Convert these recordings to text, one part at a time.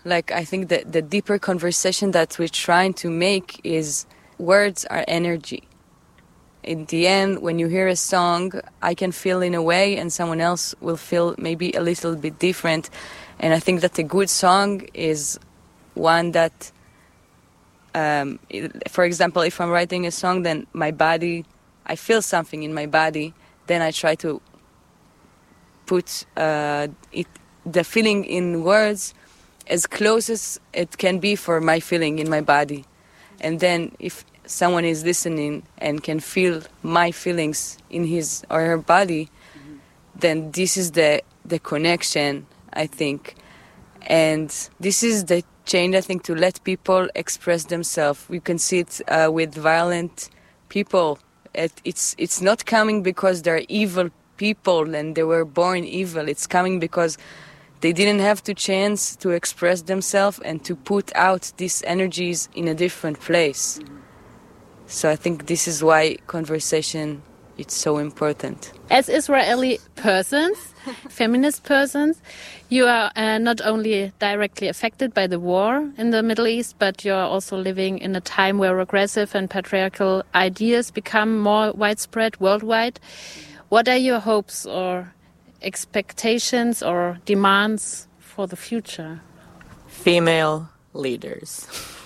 Like, I think that the deeper conversation that we're trying to make is words are energy. In the end, when you hear a song, I can feel in a way and someone else will feel maybe a little bit different. And I think that a good song is one that, for example, if I'm writing a song, then my body, I feel something in my body, then I try to put the feeling in words as close as it can be for my feeling in my body. And then if someone is listening and can feel my feelings in his or her body, then this is the connection, I think. And this is the change, I think, to let people express themselves. We can see it with violent people. It's not coming because they're evil people and they were born evil. It's coming because they didn't have the chance to express themselves and to put out these energies in a different place. So I think this is why conversation is so important. As Israeli persons, feminist persons, you are not only directly affected by the war in the Middle East, but you're also living in a time where regressive and patriarchal ideas become more widespread worldwide. What are your hopes or expectations or demands for the future? Female leaders.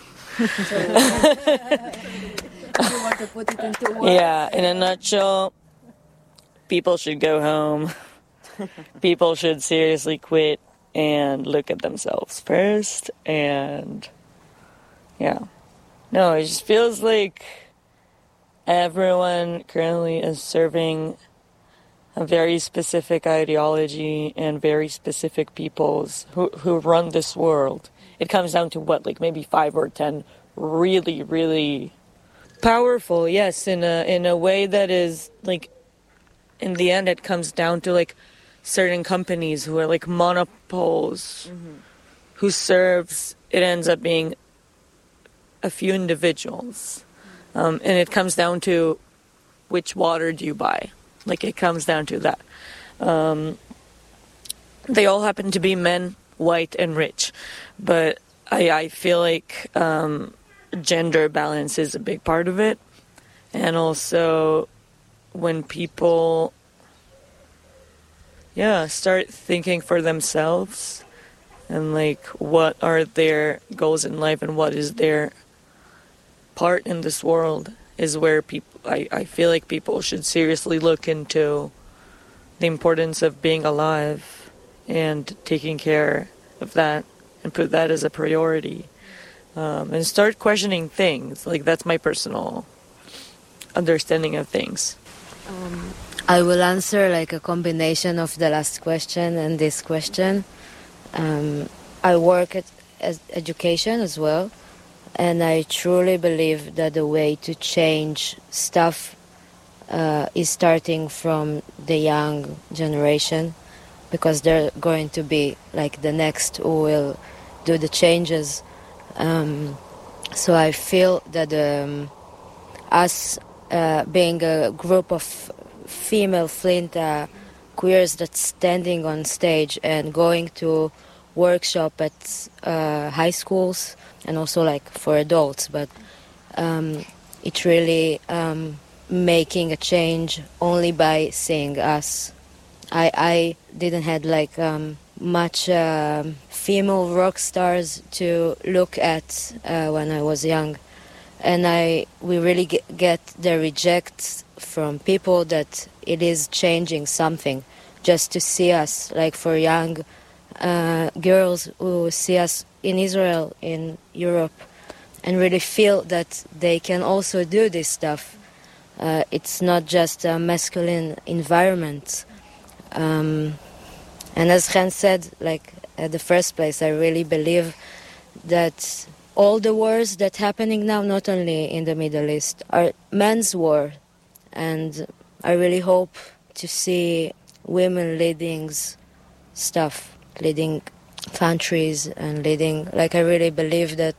You want to put it into words? Yeah, in a nutshell, people should go home. People should seriously quit and look at themselves first. And yeah, no, it just feels like everyone currently is serving a very specific ideology and very specific peoples who run this world. It comes down to what, like maybe 5 or 10 really, really powerful, yes, in a way that is like, in the end, it comes down to like certain companies who are like monopoles, who serves. It ends up being a few individuals, and it comes down to which water do you buy. Like, it comes down to that. They all happen to be men, white and rich, but I feel like gender balance is a big part of it. And also when people start thinking for themselves and like what are their goals in life and what is their part in this world is where I feel like people should seriously look into the importance of being alive and taking care of that and put that as a priority. And start questioning things. Like, that's my personal understanding of things. I will answer like a combination of the last question and this question. I work at education as well, and I truly believe that the way to change stuff is starting from the young generation, because they're going to be like the next who will do the changes. So I feel that us being a group of female Flint queers that's standing on stage and going to workshop at high schools and also like for adults, but it's really making a change only by seeing us. I didn't have like much female rock stars to look at when I was young, and we really get the reject from people that it is changing something just to see us, like for young girls who see us in Israel, in Europe, and really feel that they can also do this stuff. It's not just a masculine environment. And as Chen said, like at the first place, I really believe that all the wars that are happening now, not only in the Middle East, are men's war. And I really hope to see women leading stuff, leading countries and leading, like I really believe that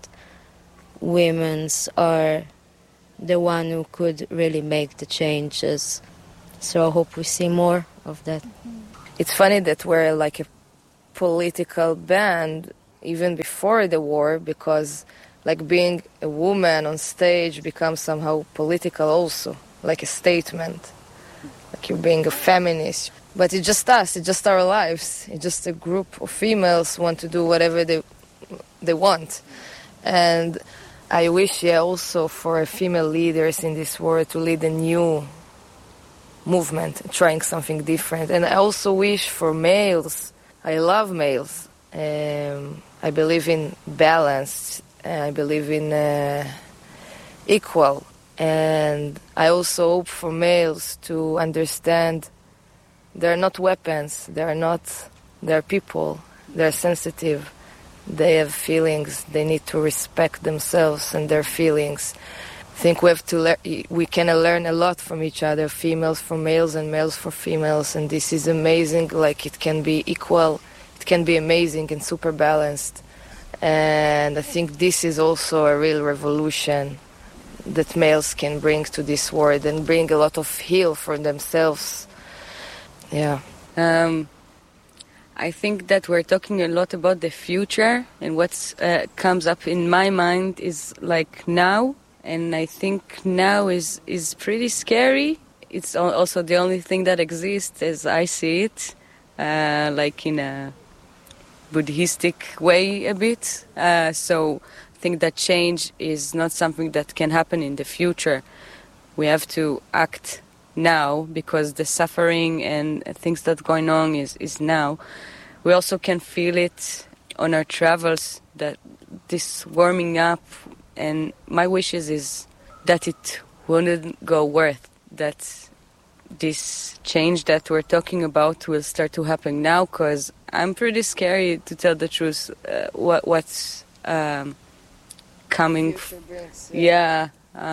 women's are the one who could really make the changes. So I hope we see more of that. It's funny that we're like a political band even before the war, because like being a woman on stage becomes somehow political also, like a statement, like you're being a feminist. But it's just us, it's just our lives. It's just a group of females want to do whatever they want. And I wish also for female leaders in this world to lead a new movement, trying something different. And I also wish for males, I love males. I believe in balance. I believe in equal. And I also hope for males to understand they're not weapons, they're people, they're sensitive, they have feelings, they need to respect themselves and their feelings. I think we can learn a lot from each other, females from males and males from females, and this is amazing, like it can be equal, it can be amazing and super balanced. And I think this is also a real revolution that males can bring to this world and bring a lot of heal for themselves. Yeah. I think that we're talking a lot about the future, and what comes up in my mind is like now, and I think now is pretty scary. It's also the only thing that exists as I see it, like in a Buddhistic way a bit. So I think that change is not something that can happen in the future. We have to act now because the suffering and things that are going on is now. We also can feel it on our travels, that this warming up, and my wishes is that it wouldn't go worse, that this change that we're talking about will start to happen now, because I'm pretty scary, to tell the truth, what's coming. Yeah.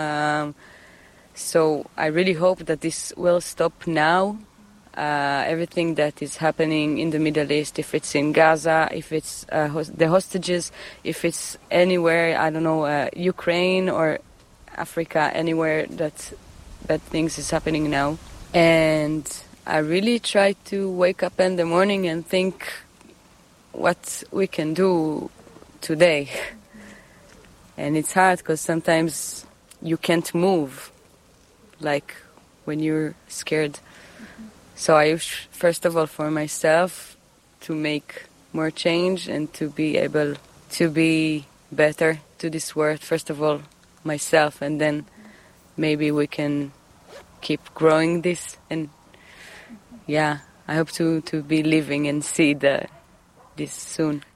So I really hope that this will stop now. Everything that is happening in the Middle East, if it's in Gaza, if it's the hostages, if it's anywhere, I don't know, Ukraine or Africa, anywhere that things is happening now. And I really try to wake up in the morning and think what we can do today. And it's hard because sometimes you can't move, like when you're scared. So I wish, first of all, for myself to make more change and to be able to be better to this world. First of all, myself, and then maybe we can keep growing this. And yeah, I hope to be living and see this soon.